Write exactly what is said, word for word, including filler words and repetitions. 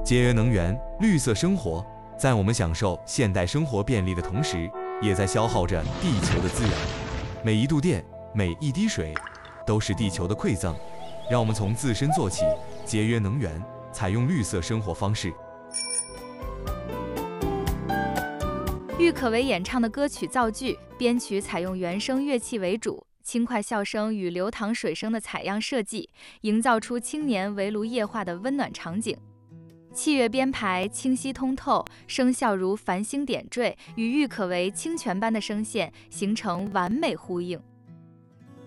节约能源、绿色生活，在我们享受现代生活便利的同时，也在消耗着地球的资源。每一度电，每一滴水，都是地球的馈赠。让我们从自身做起，节约能源，采用绿色生活方式。 郁可唯演唱的歌曲造句、编曲采用原声乐器为主，轻快笑声与流淌水声的采样设计，营造出青年围炉夜话的温暖场景。器乐编排清晰通透，声效如繁星点缀，与郁可唯清泉般的声线形成完美呼应。